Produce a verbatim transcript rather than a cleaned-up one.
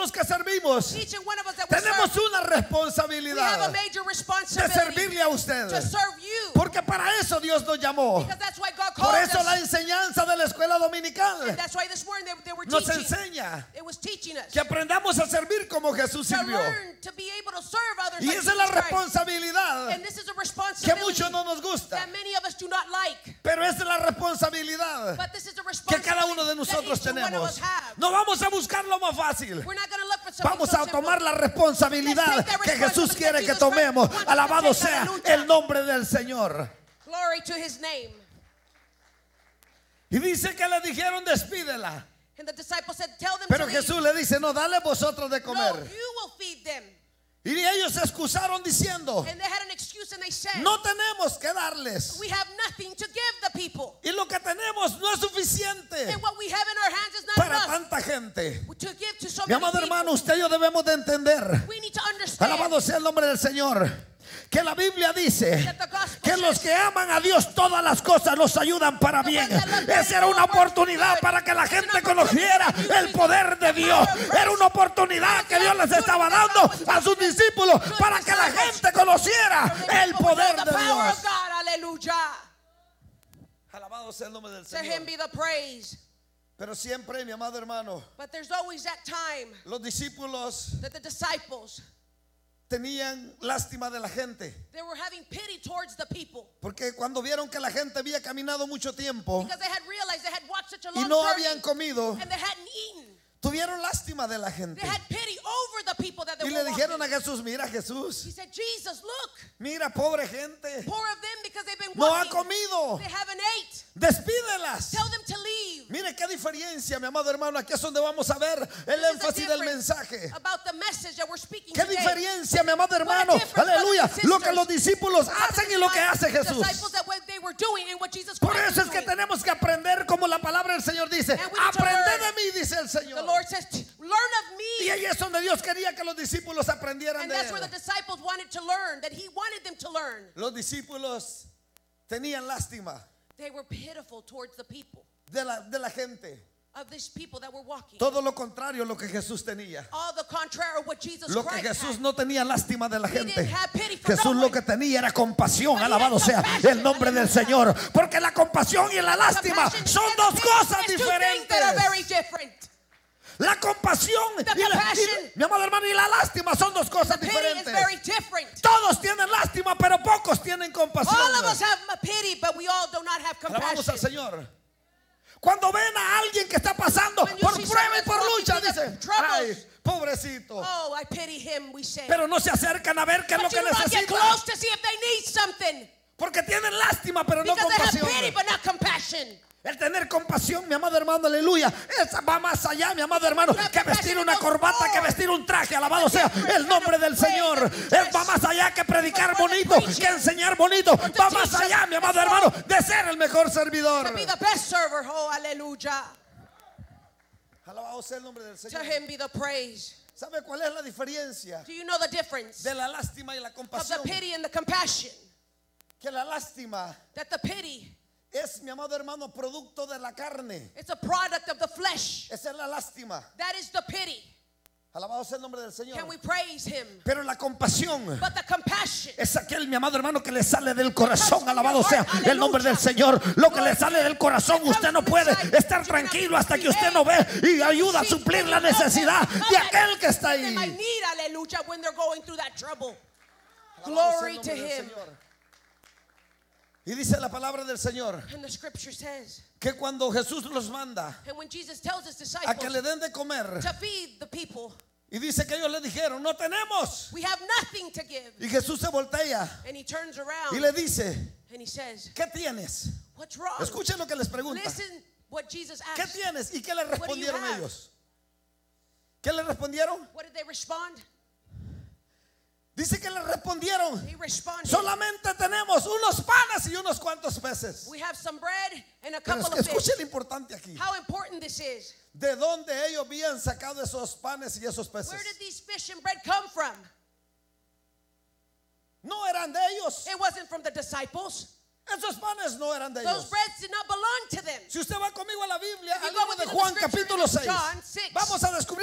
los que servimos each and one of us that we tenemos serve, una we have a responsabilidad major de responsibility servirle a usted. to serve you. Porque para eso Dios nos llamó. Because that's why God Por called eso la us. enseñanza de la escuela dominical And that's why this morning they, they were nos teaching. enseña It was teaching us que aprendamos a servir como Jesús to sirvió. learn to be able to serve others Y like esa es la Jesus Christ. responsabilidad And this is a que responsibility mucho no nos gusta. that many of us do not like. Pero esa es la responsabilidad But this is a que responsibility cada uno de that nosotros each and one of us tenemos. have. No vamos a buscar lo más fácil. We're not going to look for something Vamos so a simple. tomar la responsabilidad Let's take that que Jesús responsibility quiere that que Jesus Christ tomemos. wants us to Alabado take. sea Aleluya. el nombre del Señor. Glory to his name. Y dice que le dijeron despídela. And the disciples said, tell them Pero to leave. Jesús le dice, no, dale vosotros de No, comer. you will feed them. Y ellos se excusaron diciendo, And they had an excuse and they said, no tenemos que darles. we have nothing to give the people. Y lo que tenemos no es suficiente And what we have in our hands is not para enough tanta gente. to give to so Mi many amado people. hermano, usted y yo debemos de entender, We need to understand alabado sea el nombre del Señor, que la Biblia dice that the gospel que los says que aman a Dios todas las cosas los ayudan para bien. Esa era una oportunidad para que la gente conociera el poder de Dios. Era una oportunidad que Dios les estaba dando a sus discípulos para que la gente conociera el poder the de power Dios. of God. Hallelujah. Alabado sea el nombre del To him Señor. be the praise. Pero siempre, mi amado hermano, But there's always that time los discípulos that the disciples, tenían lástima de la gente. they were having pity towards the people. Porque cuando vieron que la gente había caminado mucho tiempo Because they had realized they had walked such a y long no journey habían comido, and they hadn't eaten. tuvieron lástima de la gente. They had pity over the people that they Y were le dijeron walking. a Jesús, mira Jesús, He said, Jesus, look, mira pobre gente, poor of them because they've been no ha walking. comido, They haven't ate. despídelas. Tell them to leave. Mire qué diferencia, mi amado hermano, aquí es donde vamos a ver el This is the énfasis del difference mensaje. about the message that we're speaking Qué today. diferencia, mi amado hermano, difference, aleluya, brothers and lo que sisters. los discípulos hacen y lo que hace Jesús. Disciples that what they were doing and what Jesus Por Christ eso es was que doing. tenemos que aprender como la palabra del Señor dice, And we need to aprende learn. de mí, dice el The Señor. Lord says, learn of Y me. ahí es donde Dios quería que los discípulos aprendieran And de that's where the él. disciples wanted to learn, that he wanted them to learn. Los discípulos tenían lástima They were pitiful towards the people, de la, de la gente. of these people that were walking. Todo lo contrario a lo que Jesús tenía. All the contrary of what Jesus Lo que Christ Jesús had. no tenía lástima de la He gente. didn't have pity for Jesús no lo one. que tenía era compasión. But he Alabado had sea compassion. el nombre del Señor. Porque la compasión y la lástima Compassion son and dos pity cosas is two things that are very diferentes. different. La compasión y la, compassion. y- mi amado hermano, y la lástima son dos cosas Pity is diferentes. very different. Todos tienen lástima, pero pocos tienen compasión. All of us have a pity, but we all do not have Alabamos al compassion. Señor. Cuando ven a alguien que está pasando When you por see prueba y someone por walking lucha, through the dicen, troubles. ay, pobrecito. Oh, I pity him, we say. Pero no se acercan a ver qué es lo But que you do not get necesitan. close to see if they need something. Porque tienen lástima, pero no Because they have pity, compasión. but not compassion. El tener compasión, mi amado hermano, aleluya, esa va más allá, mi amado hermano, que vestir una corbata, que vestir un traje. Alabado sea el nombre del Señor. Él va más allá que predicar bonito, que enseñar bonito. Va más allá, mi amado hermano, de ser el mejor servidor. To be the best server. Oh, hallelujah. Alabado sea el nombre del To Señor. him be the praise. ¿Sabe cuál es la diferencia Do you know the difference de la lástima y la of the compasión? pity and the compassion? Que la lástima That the pity, es, mi amado hermano, producto de la carne. it's a product of the flesh. Esa es la lástima. That is the pity. Alabado sea el nombre del Señor. Can we praise him? Pero la compasión But the compassion, es aquel, mi amado hermano, que le sale del corazón. Alabado sea el nombre del Señor. Lo que le sale del corazón, usted no puede estar tranquilo hasta que usted no ve y ayuda a suplir la necesidad de aquel que está they might ahí. need, hallelujah, when they're going through that trouble. Alabado sea Glory el to nombre del him. Señor. Y dice la palabra del Señor And the scripture says, que cuando Jesús los manda and when Jesus tells his a que disciples le den de comer, to feed the people, y dice que ellos le dijeron, no tenemos. we have nothing to give. Y Jesús se voltea And he turns y around le dice, and he says, ¿qué tienes? what's wrong? Escuchen lo que les pregunta. Listen what Jesus ¿Qué asked. tienes? ¿Y qué le do you respondieron have? ellos? ¿Qué le respondieron? What did they respond? Dice que le respondieron, They responded, solamente tenemos unos panes y unos cuantos peces. we have some bread and a Pero couple es que of fish. escuchen lo importante aquí. How important this is. ¿De dónde ellos habían sacado esos panes y esos peces? Where did these fish and bread come from? No eran de ellos. It wasn't from the disciples. Esos panes no eran de Those ellos. breads did not belong to them. Si usted va conmigo a la Biblia, If you al go libro with de me to the Juan scripture capítulo in seis, John six, vamos a descubrir